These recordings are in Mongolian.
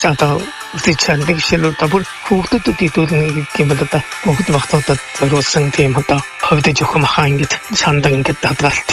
одоо үсэйчэн дэвшил одоо бүр хүүхдүүдэд идүүлнэ гэдэг юм бол одоо хүүхд багтуудад зориулсан тийм одоо хойдож өгөх махан ингэж шандаг ингэж дадгалт.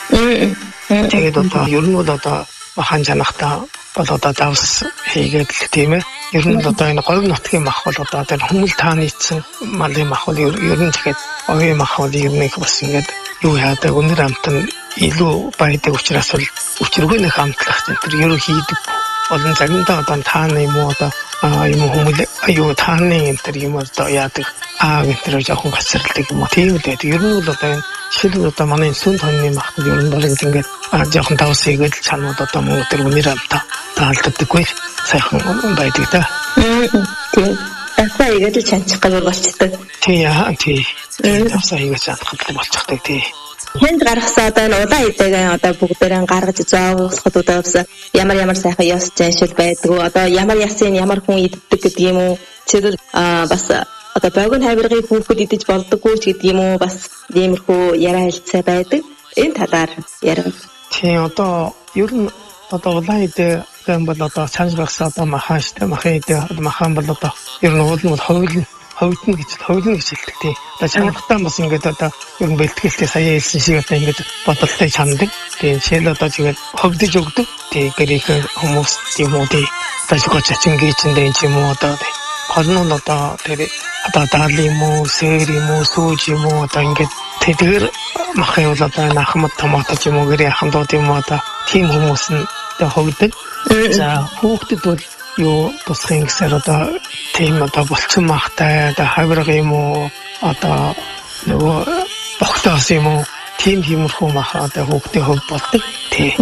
Тэгээд одоо ер нь бол одоо махан жанахта бол одоо давс хийгээд л тийм ээ. Ер нь одоо энэ говь нутгийн мах бол одоо тэр хүмүүл тааны ийдсэн малын мах бол ер нь тэгэхэд овийн мах бол ер нь их бас ингэж юу яадаг өнөр амт нь илүү байдаг учраас бол өчргөөнийх амтлах тэр ер нь хийдэг. Олон заримдаа одоо тааны юм уу одоо юм хүмүүс аюу тааны энэ юм одоо яадаг энэ жоохон гацралдаг юм уу тийм үү. Ер нь бол одоо энэ жишээл одоо манай сүн тонны махад ер нь бол ингээд жоохон давсыгээд чанууд одоо мөн тэр өнөр амтаа таалддаггүй сайхан байдаг да. Тийм. Асаа игээд чанчих гэж болчтой. Тийм. Асаа игээд чанчих гэж болчихдаг тийм. Хэнд гаргасан одоо энэ улаан идэгээ одоо бүгдээрээ гаргаж зоогсоход удаас ямар сайхан ёс заншил байдгүй одоо ямар ясын ямар хүн иддэг гэдэг юм уу тэр бас одоо богино хавиргыг хүүхэд идэж болдоггүй ч гэдэг юм уу бас иймэрхүү яриа хэлцээ байдаг энэ талаар ярив. Тийм одоо ер нь одоо улаан идэ гэм бол одоо цааш гаргасан одоо махан штэ махан идэ махан бол одоо ер нь уул нь ховдно гэж хэлдэг тий. Одоо чанартаа бас ингээд одоо ер нь бэлтгэлтэй сая хэлсэн шиг одоо ингээд бодолтой чандаг. тий. Шил одоо тэгээд ховдож өгдөг. тий. Гэрийн хүмүүс тийм үү тий. Ташгүй чачин гीचэндээ юм уу одоо гол нь одоо тэр одоо даал юм уу, сэр юм уу, сууж юм уу одоо ингээд тэдгэр махын бол одоо ахмад томатож юм уу гэрийн ахмадууд юм уу одоо тийм хүмүүс нь одоо ховддог. За хүүхдэд бол юу тусахын гэсээр одоо тийм одоо болцсон махтай одоо хавирга юм уу одоо нөгөө бохтоос юм уу тийм юмрхүү мах одоо хүүхдийн хувьд болдог тий.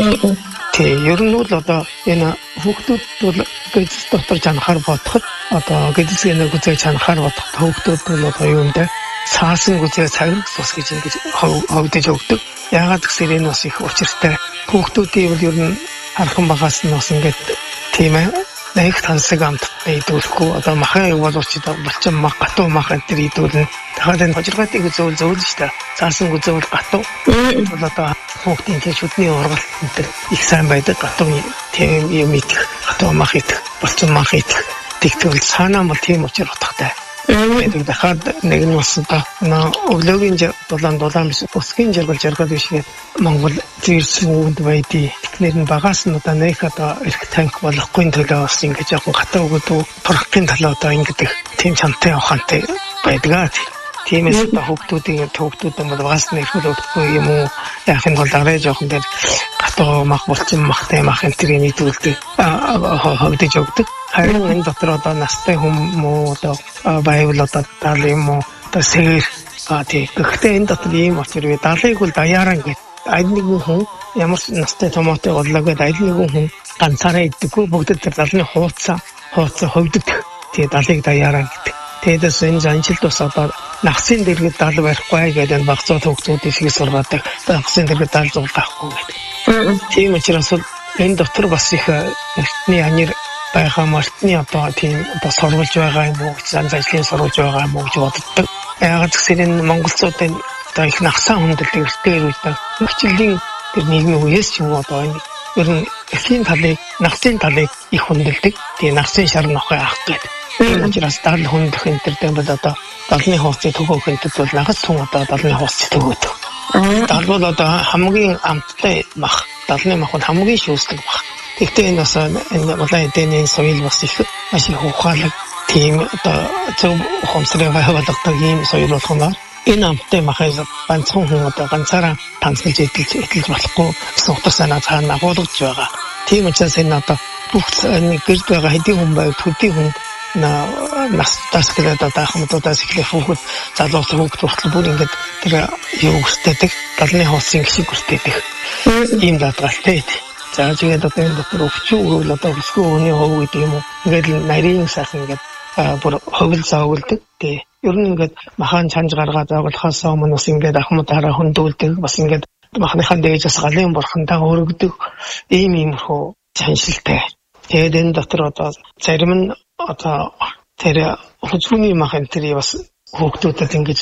Ер нь бол одоо энэ хүүхдүүд бол гэдэс дотор чанахаар бодоход одоо гэдэсгээ нэг үзээ чанахаар бодоход хүүхдүүд бол одоо юу юм бэ цаасан үзээ цагт тус гэж ингэж ховдож өгдөг. Яагаад гэхээр энэ бас их учиртай. Хүүхдүүдийн бол ер нь хархан багаас нь бас ингэж тийм ээ нэг тансаг амттай идүүлэхгүй одоо махан боловч болчин мах гатуу мах энэ төр идүүлнэ. Дахиад энэ хожиргайтыг зөвл шүү дээ. Цаасан үзвэл гатуу. Бол одоо хүүхдийн тэр шүдний ургалт энэ төр их сайн байдаг. Гатуу тийм юм идэх, гатуу мах идэх, болчин мах идэх. Тэгвэл санаа бол тийм учир утгатай. Тэгээд дахиад нэг нь бас одоо өглөөгийн дулаан биш өсгийн жаргал бишгээд Монгол зэрсэн үүнд байдгийг тэгэхээр нь багаас нь одоо нэг одоо эрх танк болохгүй төлөө бас ингэж яг гатаа өгдөг турхын талаа одоо ингэдэг тийм чантай ухаантай байдаг. Тиймээс одоо хүүхдүүдийн бол багаас нь эрхэл өгөхгүй юм уу яахын тулд арай жоохон дээр гатаа мах болчин махтай мах энэ төрлийн нийтүүлдэг хөвдөж өгдөг. Харин энэ дотор одоо настай хүмүүс одоо байвал одоо даал юм уу одоо сэр тий. Гэхдээ энэ дотор ийм очир вэ даалыг бол даяараа ингээд аль нэгэн хүн ямар настай томоотой боллоо гэдэг аль нэгэн хүн ганцаараа иддэггүй бүгд тэр даалны хууцаа хөвдөг. Тий даалыг даяараа гэдэг. Тэдэс энэ занчилт бас одоо нагцын дэргэд даал барихгүй гэдэг багцаа төгсүүдийн шиг сургадаг. Нагцын дэргэд даал зургаахгүй гэдэг. Тийм учраас энэ дотор бас их эртний анир байгаа мартны одоо тийм одоо сурвалж байгаа юм уу зан ажлын сурвалж байгаа юм уу гэж боддог. Яагаад гэвэл энэ монголчуудын одоо их нагсаа хүндэлдэг эртний үед хөгжлийн тэр нийгмийн үеэс ч юм уу одоо энэ ер нь эхийн талыг нагцын талыг их хүндэлдэг. Тэгээ нагцын шар нохой авах гэдэг. Энэ учраас даал хүндэх энэ төр бол одоо далны хууцыг төгөөх энэ төр бол нагц хүн одоо далны хууцыг төгөөдөг. Дал бол одоо хамгийн амттай мах. Далны мах бол хамгийн шүүслэг мах. Тэгтээ энэ бас энэ улаан эдэний соёл бас их маш их ухаалаг тийм одоо зөв ухамсарыг хаваалгадаг ийм соёл болгоно. Энэ амттай махыг ганцхан хүн одоо ганцаараа танцлж идэж болохгүй гэсэн утга санаа цаана агуулгаж байгаа. Тийм учраас энэ одоо бүх нэг гэрд байгаа хэдийн хүн байв төдий хүн настаас гэдэг одоо ахмадуудаас эхлэх хүүхэд залуус хүүхэд хүртэл бүр ингээд тэр юу гүртээдэг далны хоосын гişиг гүртээдэг ийм даатгалтай. За тэгээд одоо энэ дотор өвчүү гэвэл одоо өсгөө өний хов гэдэг юм уу ингээд нарийн сайхан ингээд бүр ховл заавалдаг. Тэ ер нь ингээд махан чанж гаргаад байгуулахаас өмнө бас ингээд ахмадаараа хөндүүлдэг бас ингээд махныхаа дээжээс галын бурхандаа өргөдөг ийм хөө чаншилтай. Тэгээд энэ дотор одоо зарим нь одоо тэр хүчний махын тэр бас хүүхдүүдэд ингэж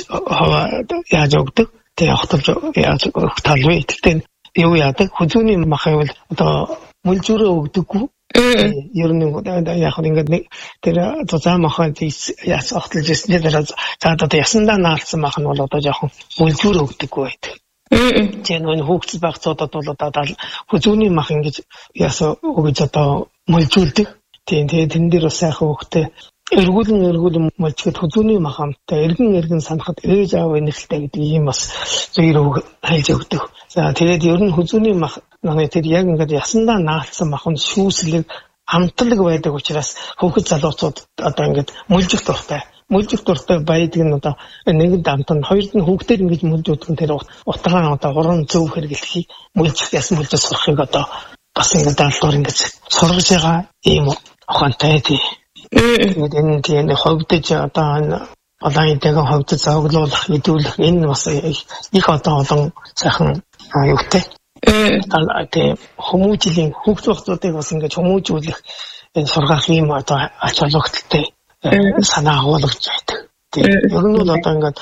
яаж өгдөг. Тэ явахталж яаж өгөх талгүй. Тэгтээ юу яадаг хүчний махыг бол одоо мүлжүүрээ өгдөггүй. Ер нь яг ингээд тэр зузаамахан яс огтлж ирсэн дээр за одоо ясандаа наалсан мах нь бол одоо жоохон үлгүүр өгдөггүй байдаг. Тийм нэг хүүхдэл багцуудад бол одоо хүзүүний мах ингэж яс өгж одоо мөлжүүлдэг. Тийм тэгээд тэн дээр бас сайхан хүүхдээ эргүүлэн мөлжгээд хүзүүний мах амттай эргэн санахад ээж аав энэхтэй гэдэг ийм бас зөөр үг хэлж өгдөг. За тэгээд ер нь хүзүүний мах тэр яг ингээд ясандаа наалсан мах нь шүүслэг амтлаг байдаг учраас хүүхэд залуучууд одоо ингээд мөлжих дуртай байдаг нь одоо нэгэн амтанд хоёрд нь хүүхдээр ингэж мөлжүүлдэг нь тэр утгаан одоо уран зөв хэрэглэхийг мөлжих ясан мөлжөж сурахыг одоо бас ингээд даалгавар ингэж сургаж байгаа ийм ухаантай тий. Тэгээд энэ тийм ховдож одоо олон идээгэн ховдож зоглуулах хэдүүлэх энэ бас их одоо олон сайхан юутай. Тэгээд хүмүүжлийн хүүхд багцуудыг бас ингэж хүмүүжүүлэх энэ сургаах юм одоо ач холбогдолтой санаа агуулж байдаг. Тэгээд ер нь бол одоо ингээд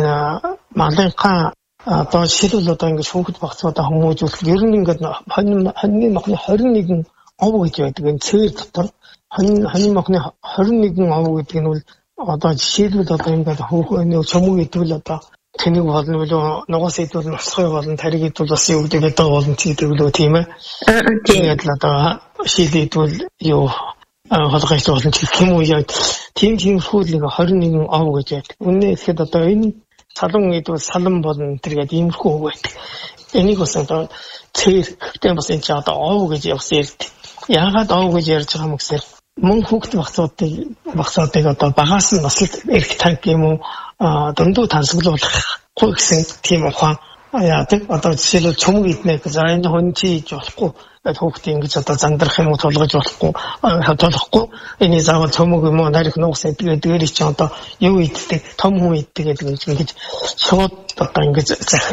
малынхаа одоо жишээлбэл одоо ингэж хүүхд багцуудаа хүмүүжүүлэх ер нь ингээд хоньны махны 21 ов гэж байдаг. Энэ цэвэр дотор хоньны махны 21 ов гэдэг нь бол одоо жишээлбэл одоо ингээд хүүхний чөмөг идвэл одоо тэнийг болно билүү нугас идвэл нусхай болно тариг идвэл бас юу гэдэг болно гэдэг билүү тийм ээ. Тэгээд л одоо шил идвэл юу холгойч болно гэх юм уу яа. Тийм хүүлэг 21 ов гэж байдаг. Үнэ ихэд одоо энэ салан идвэл салан болно тэргээд иймэрхүү үг байдаг. Энийг бас одоо цэвэртэй бас энэ ч одоо ов гэж бас ярьдаг. Яагаад ов гэж ярьж байгаа юм гэхээр мөн хүүхд багцуудыг одоо багаас нь насалд эрх танк юм уу дундуу тансаглуулахгүй гэсэн тийм ухаан яадаг. Одоо жишээлбэл чөмөг иднэ гэж энэ хүн чи хийж болохгүй хүүхдээ ингэж одоо зандрах юм уу тулгаж болохгүй энэ заавал чөмөг юм уу нарийнх нуус гэдэг дээр чи одоо юу иддэг том хүн иддэг гэдэг ингэж шууд одоо ингэж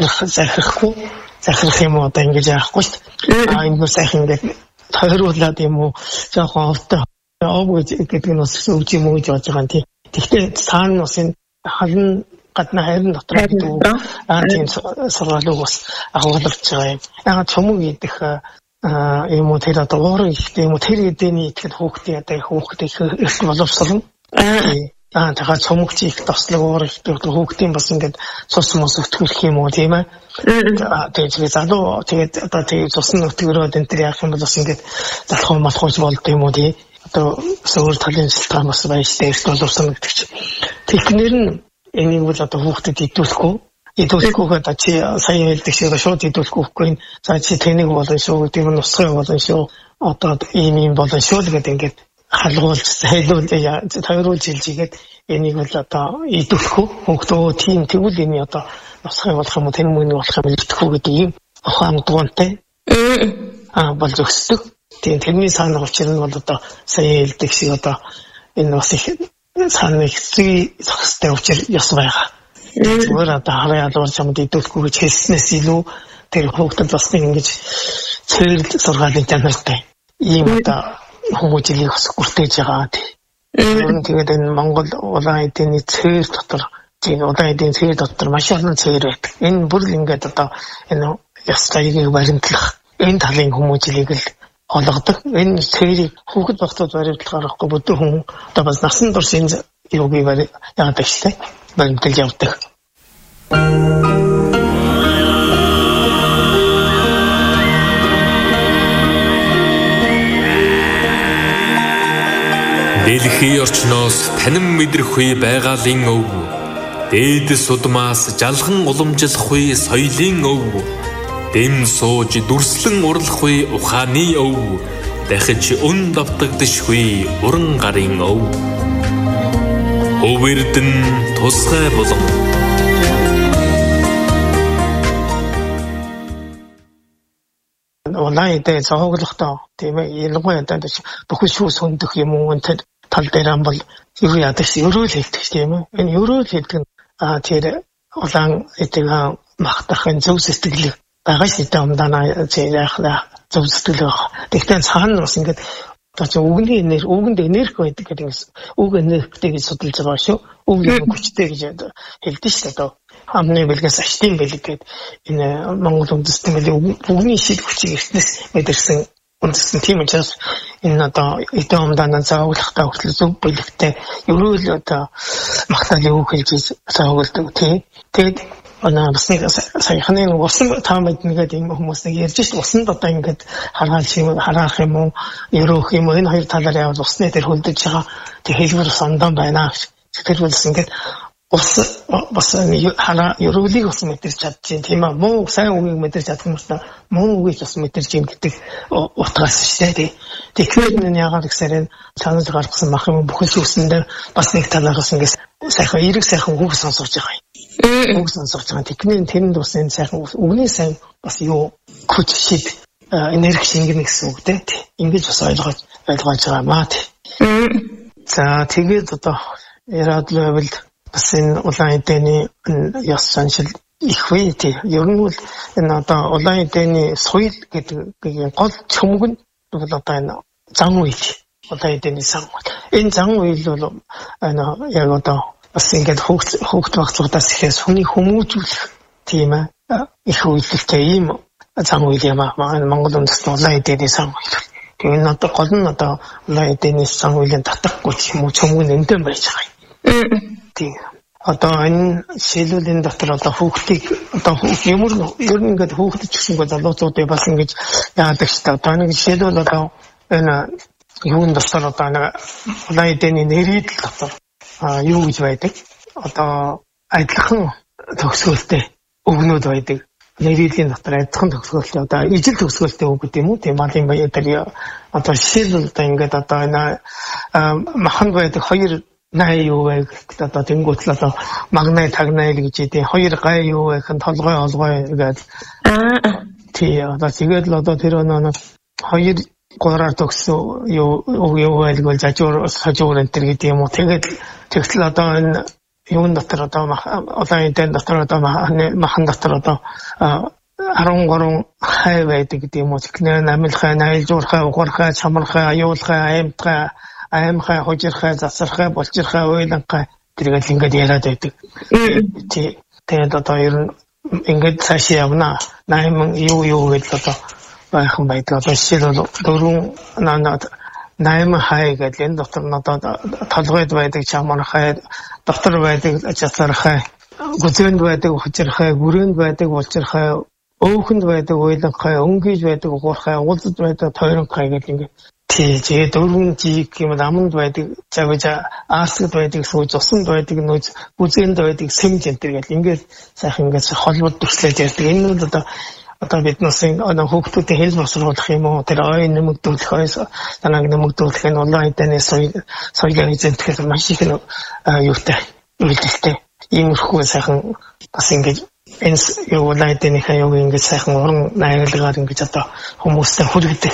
захирах юм уу одоо ингэж яахгүй шүү дээ. Энэ сайхан ингэж тойруулаад юм уу жоохон овтой гэдэг нь бас өвч юм уу гэж бодож байгаа юм тий. Тэгвэл цаана бас энэ халан гадна хайрын дотор гэдэг тийм сургаалыг бас агуулж байгаа юм. Ягаад чөмөг идэх юм уу тэр одоо уурын ихтэй юм уу тэр эдэний итгэл хүүхдээ одоо хүүхдээ их боловсрон. Тэгэхээр чөмөг чи их тослог уурын ихтэй хүүхдийн бас ингээд цус мос өтгөх юм уу тийм ээ. Тэгээд залуу тэгээд одоо тэгээд цусны өтгөрөөд энэ тэр яах юм бол бас ингээд залхуу малхууч болд юм уу тий. Одоо суур талын шалтгаан бас байштай эрт боловсон гэдэг чинь. Технэр нь энийг бол одоо хүүхдэд идүүлэхгүй одоо чи сайн хэлдэг шиг шууд идүүлэхгүй. За чи тэнийг болон шүү гэдэг нь нусгай болон шүү. Одоо ийм болон шүү л гэдэг ингээд халгуулж тойруулж хэлжигээд энийг бол одоо идүүлэхгүй. Хүүхдөө тийм тэгвэл энэ одоо нусгай болох юм уу тэн мөний болох юм илтгэхгүй гэдэг ийм ухаан дуунтай болж өгсдөг. Тийм тэрний цаана учир нь бол одоо сайн хэлдэг шиг одоо энэ бас их цаана хэцүү зохистой учир ёс байгаа. Зүгээр одоо хараа ялвар чамд идүүлэхгүй гэж хэлснээс илүү тэр хүүхдэд бас ингэж цэвэр сургаалын чанартай ийм одоо хүмүүжлийг бас бүртгэж байгаа тийм. Тэгээд энэ Монгол улаан эдийн цэвэр дотор тийм улаан эдийн цэвэр дотор маш олон цэвэр байдаг. Энэ бүр л ингээд одоо энэ ёс зайгийг баримтлах энэ талын хүмүүжлийг л олгодог. Энэ цэврийг хүүхэд багтууд баримтлах аргагүй бүдүү хүн одоо бас насан турш энэ юуг яадаг штэ баримтлж явдаг. Дэлхийн орчноос танин мэдрэхгүй байгалийн өв. Дээдэс удмаас жалхан уламжлахгүй соёлын өв. Дэм сууж дүрслэн урлахгүй ухааны өв. Дахиж өн давтагдшгүй уран гарын өв. Өв эрдэн тусгай болон. Улаан эдээ зооглохдоо тийм ээ ялангуяа одоо бүхэл шүүс хөндөх юм уу энэ тал дээр ам бол юу яадаг ерөөл хэлдэг тийм ээ. Энэ ерөөл хэлдэг нь тэр улаан эдэг махтахын зөв сэтгэл байгаа шүү дээ умдаана яахлаа зөв сэтгэл байгаа. Тэгтээ цаана бас ингээд одоо үгний үгэнд энерги байдаг гэдэг үг энергитэй гэж судалж байгаа шүү. Үг юм хүчтэй гэж хэлдэг шүү дээ. Амны бэлгээс аштын бэлэг гэдэг энэ Монгол үндэстэн бэлэг үгний шил хүчийг эртнээс мэдэрсэн Үндсэн тийм учраас энэ одоо эдэн умдаанаа заагуулахтай хүртэл зөв бүлэгтэй ерөөл одоо магтаал юу хэлж заагуулдаг тийм. Тэгээд бас нэг саяхны усан таамад нэгэд юм хүмүүс нэг ярьж шít усанд одоо ингээд хараах юм уу ерөөх юм уу энэ хоёр талаар явал усны дээр хөлдөж байгаа тэг хэлбэр сандан байна гэж. Тэгэхээр бас ингээд бас ерөөлийг бас мэдэрч чадчих тийм аа муу сайн үгийг мэдэрч чадах юм байна муу үгийг бас мэдэрч юм гэдэг утгаас шүү дээ. Тэгэхээр энэ яагаад гэсээр санал гаргасан мах юм бүхэл үсэндээ бас нэг талаараас ингээд сайхан эрэг сайхан үг сонсож байгаа юм. Үг сонсож байгаа. Тэрэнд бас энэ сайхан үгний сайн бас юу хүч шид энерги шингэнэ гэсэн үг дээ. Ингэж бас ойлгож байгаа маа. За тэгээд одоо яраад л байвал бас энэ улаан эдэний яс саншил их вэ тий. Ер нь бол энэ одоо улаан эдэний соёл гэдэг гол цөмөг нь бол одоо энэ зан үйл. Улаан эдэний сан. Энэ зан үйл бол яг одоо бас ингээд хүүхд багцуудаас ихээс хүний хүмүүжүүлэх тийм их үйлдэлтэй ийм зан үйл юм аа. Монгол үндэстэн улаан эдэний сан үйл. Тэгээ энэ одоо гол нь одоо улаан эдэний сан үеийн татахгүй юм уу цөмөг нь эндэн байж байгаа юм. Тийм. Одоо энэ шилүүлийн дотор одоо хүүхдийг одоо ямар ер нь ингээд хүүхдэд ч гэсэн залуучуудыг бас ингэж яадаг ч та одоо нэг шилүүл одоо энэ юуны дотор одоо нэг улаан эдэний нэрийдэл дотор юу гэж байдаг одоо адилхан төгсгөлтэй өгнүүд байдаг нэрийдлийн дотор адилхан төгсгөлтэй одоо ижил төгсгөлтэй үг гэдэг юм уу тийм малын баяр дээр одоо шилүүл одоо ингээд одоо энэ махан байдаг хоёр най юу вэ гэдэг одоо тэнгуутл одоо магнай тагнай л гэж идэв хоёр гай юу вэ хэн толгой олгой гэдэг тий одоо тэгээд л одоо тэр нэг хоёр гураар төгсөн юу байлгүй жажуур сажуур энэ төр гэдэг юм уу тэгээд тэгтэл одоо энэ юун дотор одоо улаан эдэн дотор одоо махан дотор одоо 13 хай байдаг гэдэг юм уу тэгэхээр намилхай найлжуурхай угархай чамархай аюулхай аймтхай аимхай хожирхай засархай болчирхай ойланхай тэргээл ингээд яриад байдаг. Тий. Тэгээд одоо ер нь ингээд цаашаа явна. 8 юу гэдэл одоо байхан байдаг. Одоо жишээл бол 8 хай гэдэг энэ дотор нь одоо толгойд байдаг чамархай, дотор байдаг засархай, гүзээнд байдаг хожирхай, бүрээнд байдаг болчирхай, өөхөнд байдаг ойланхай, өнгөж байдаг уурхай, уулзад байдаг тойронхай гэдэг ингээд тэгээ дөрвөн жиг юм аманд байдаг завжаа аасгад байдаг сууж усанд байдаг нөөц гүзээнд байдаг сэмж энэ гэл ингээд сайхан ингээд холбоод төслээд ярьдаг. Энэ нь одоо биднээс энэ хүүхдүүдийн хэл босруулах юм уу тэр ой нэмэгдүүлэх ой танаг нэмэгдүүлэх энэ улаан эдэний соёлын эзэмтгэх маш их юутай үйлдэлтэй иймэрхүү сайхан бас ингээд энэ юу улаан эдэний хаяг ингээд сайхан уран найрлагаар ингээд одоо хүмүүстэй хүргэдэг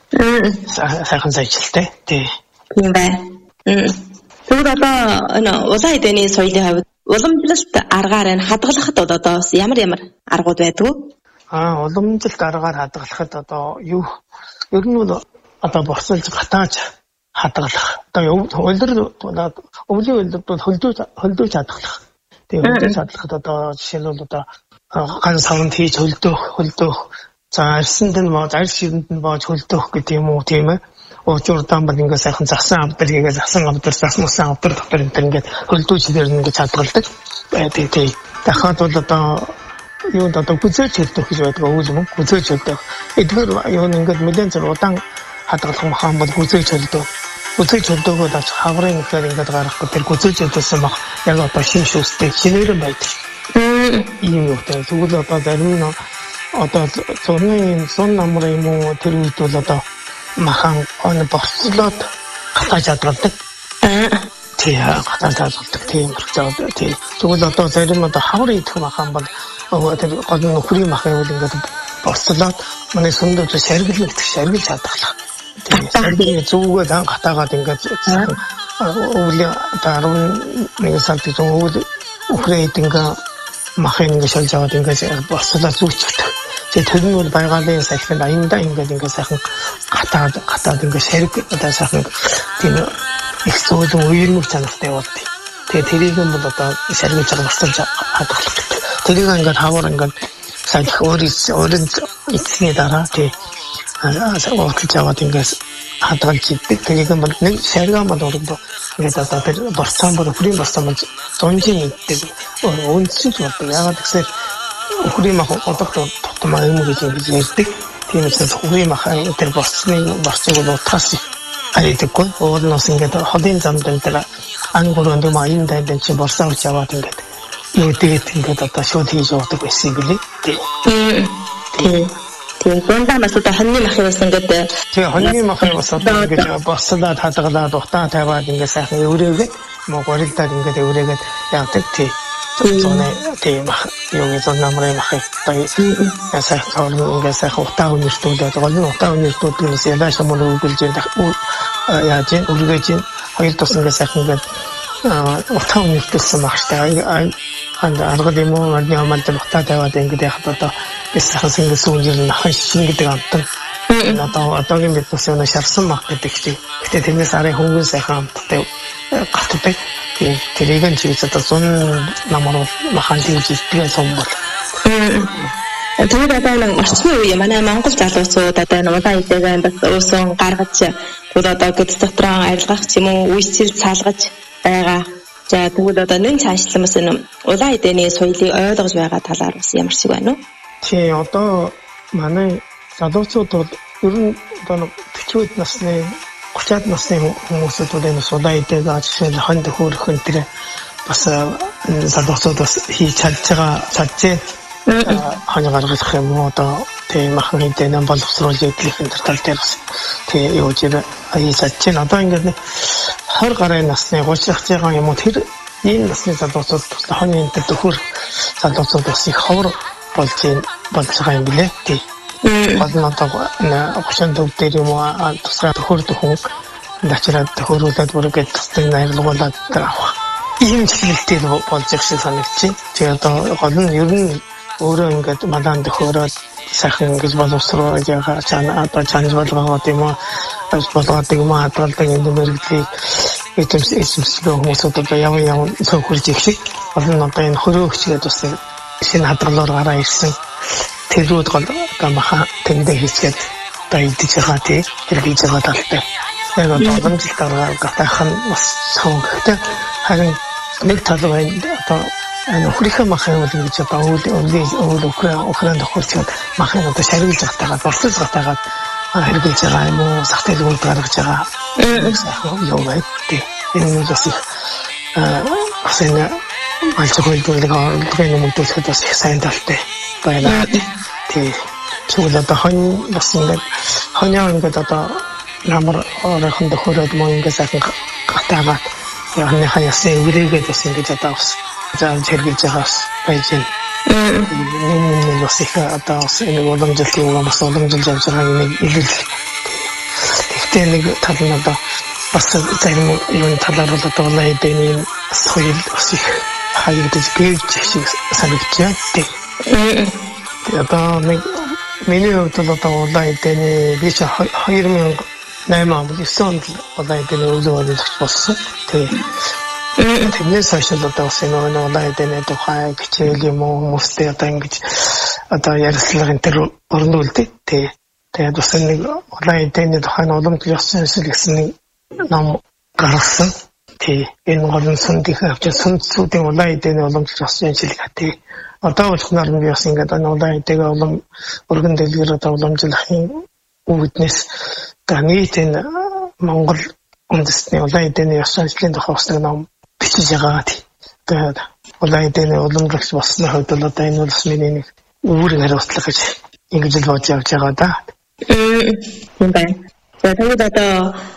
сайхан зайчилтай тийм байна. Тэгвэл одоо энэ улаан эдэний соёлын хувьд уламжлалт аргаар нь хадгалахад одоо ямар аргууд байдаг вэ? Уламжлалт аргаар хадгалахад одоо юу ер нь бол одоо борцолж гатааж хадгалах. Одоо өвлөр өвлийн өвлөд бол хөлдөөж хадгалах. Тэгээ хөлдөөж хадгалахад одоо жишээлбэл одоо ган савнд хийж хөлдөөх за арсанд нь арс ширэнд нь боож хөлдөөх гэдэг юм уу тийм ээ. Уучурдан бол ингээд сайхан засан авдар хийгээд засан авдар засмсан авдар дотор ингээд хөлдөөж дээр ингээд хадгалдаг. Тэгээ дахиад бол одоо юунд одоо гүзээч хөлдөх гэж байдаг үйл юм. Гүзээч хөлдөх. Эдгээр юу ингээд мэдэн зэр удаан хадгалах махан бол гүзээч хөлдөх. Гүзээч хөлдөгөө даач хаврын ихээр ингээд гаргахгүй тэр гүзээч хөлдсөн мах яг одоо шин шүүстэй шинээр байдаг. Ийм юутай. Тэгвэл одоо зарим нь одоо зуны намрын юм уу тэр үед бол одоо махан борцлоод гатааж хадгалдаг. Тийм гатааж хадгалдаг тийм хэрэгтэй. Тийм. Тэгвэл одоо зарим одоо хавар идэх махан бол тэр гол нөхрийн махан бол ингээд борцлоод манай сүмдүүд шаргилж хадгалах. Тийм. Шаргилын зүгөө дан гатаагаад ингээд өвлийн 11 сантик өвөл өхрээ идэнгээ махан ингээд шалж аваад ингээд борцлоод зүүчдэг. Тэгээд тэр нь бол байгалийн сайхан аяндаа ингээд сайхан гатаад ингээд шарг одоо сайхан тийм их зөөлөн уурмаг чанартай болдгийг. Тэгээд тэрийг нь бол одоо шаргуулж борцолж хадгалах гэдэг. Тэрийг ингээд хавар ингээд сайх өөрийн эцсийн дараа тий уулзж аваад ингээс хадгалж иддэг. Тэгээд нэг шаргаан бол ингээд одоо тэр борцоон бол хүрийн борцоон бол зунжин иддэг. Өнцөж болдог. Яагаад гэвэл хүрийн мах одогт тутмаа юм гэж ярьдаг. Тийм учраас хүрийн мах тэр борцыг бол утгаас айдаггүй. Уул-нус ингээд холын замд энэ ангөрөнд юм аян дайдан чи борцоо авч аваад ингээд юудэт ингээд одоо шууд хийж явдаг байсан юм билий. Тийм гонда бас одоо хоньны махын бас ингээд тийм хоньны махын бас одоо ингээд борцоо хадгалаад ухтаа тавиад ингээд сайхан өврөөгээд могорилдаад ингээд өврөөгээд явдаг тийм. Тийм юу гэсэн намрын махыг сайхан ингээд сайхан утаа өнөртүүлээд голын утаа өнөртүүлээс ялаа шамул өгүүлж яаж үргэж хоёр тус ингээд сайхан ингээд утаа өнөртүүлсэн махтай аргад юм уу манад утаа тавиад ингээд яхад одоо сайхан сэнгээс үнээр нахан шин гэдэг амтан одоогийн бид бас өнө шарсан мах гэдэг чинь гэтээ тэрнээс арын хөнгөн сайхан амттай гатдаг. тэрийг нь чиглэж одоо 100 намар махан дийж идэх юм бол. Тэгээд одоо нэг орчмын үе манай Монгол залуучууд одоо энэ улаан идээгэн бас уусан гаргаж одоо гэд дотроо арилгах юм уу үйсэл цаалгаж байгаа. За тэгвэл одоо нэн цаашлан бас энэ улаан идэний соёлыг ойлгож байгаа талаар бас ямар шиг байна уу? Тий одоо манай залуучууд бол ер нь одоо 40-д насны 30-ад насны хүмүүсүүд бол энэ улаан идэг ажил хонд хөөрөх энэ тэр бас залуучууд бас хийж чадж байгаа хань гаргах юм уу одоо тийм махан идээн боловсруулж идэх энэ тал дээр бас тийм юу жив аяа чадж байна. Одоо ингээд 20 гаруй насны 30 ах байгаа юм уу тэр ийм насны залуучууд хонь энэ төхөр залуучууд бас их ховор болж байгаа юм билээ. Тийм одоо одоо 30 дээр юм уу тусгай төхөр дачраад төхөрүүлээд бүргээд тусдаг найруулгуулад авах ийм чиглэлтэй болж их шиг санагдчих. Тэгээ одоо гол нь ер нь өөрөө ингээд мадаан төхөөрөөд сайхан ингэж боловсруулж байгаа чанаа одоо чанж болгоод юм уу болгоод юм хадгалдаг энэ мэрэгдлийг эзэмшдэг хүмүүсүүд одоо яваа цохирж их шиг олон одоо энэ хөрөөгчгээд бас шинэ хадгалаар гараа ирсэн тэрүүд гол одоо маха тэндээ хийцгээд одоо идэж байгаа тий тэр хийж байгаа талтай яг одоо гомжил дараа гатах нь бас цогтой харин нэг тал байна одоо хөрийнхөө махын үйл гэж одоо Украин тохиолдсон махын одоо шарилж гатагаа борцож гатагаа хэрэгжилж байгаа юм уу зах зээлүүд гаргаж байгаа юм байна тий энэ бас их асна алчгойлдог ордгийн мөдөлөхөд бас их сайн талтай байна тий чуул одоо хонь бас ингээд хоньяа ингээд одоо намар орхон тохиолдод мөн ингээд сайхан гатагаа яхны хаясаа үрээгээд бас ингээд одоо бас заан зэрэгж байгаас байж энэ бас их одоо энэ уламжлалт юм бас уламжилж явж байгаа нэг илэл тэгтээ нэг тал нь одоо бас зарим юм талаар бол одоо лайдэний соёл бас их хаягдж гэрч шиг санагдчихэ тий одоо нэг миний хувьд бол одоо лайдэний би ч 2008 онд 9 онд лайдэний өвлөөлөгч болсон тий тэрнээс хойш одоо бас энэ лайдэний тухай хичээл юм уу хүмүүстэй одоо ингэж одоо ярилцлага энэ төр өрнүүлдэг тий тэгээд бас нэг лайдэний тухай уламжлалт ёсон гэсэн нэг ном гаргасан тий энэ голын сүндийн авч сүндсүүдийн лайдэний уламжлалт ёсон шилгээ тий одоо болсноор би бас ингээд лайдэгээ өргөн дэлгэр одоо уламжлахын үүднээс нийт энэ Монгол үндэстний лайдэний ёсон шилжлийн тухай бас нэг ном бичиж байгаа тий тэгээд лайдэний уламжлалт болсны хувьд бол одоо энэ бол миний нэг үүрэг хариуцлага гэж ингэж л бодож явж байгаа да. Тийм байна. За тэгээд одоо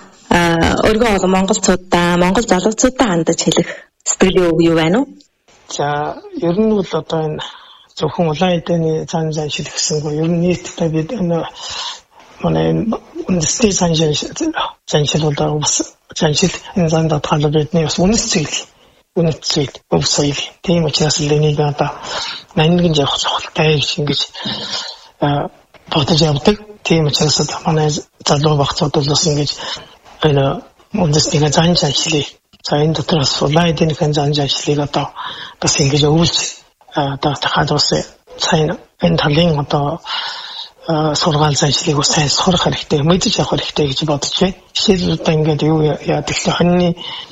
өргөн Монгол залуучуудаа хандаж хэлэх сэтгэлийн үг юу байна уу? За ер нь бол одоо энэ зөвхөн лайдэний зан шил гэсэнгүй ер нь нийтдээ бид энэ манай үндэсний зан шил бол бас зан шил энэ зан татгалбар бидний бас үнэт зүйл өв соёл тийм учраас л энийг одоо нандин явах цогцолтой ингэж бодож явдаг. Тийм учраас манай залуу багцууд бол бас ингэж энэ үндэсний зан шилийг за энэ дотроос лайдэний зан шилийг одоо бас ингэж өвлж одоо тахад бас сайн энэ талын одоо сургаал заншлыг бас сайн сурах хэрэгтэй, мэдэж авах хэрэгтэй гэж бодож байна. Жишээлбэл одоо ингээд юу яадаг вэ? Хоньны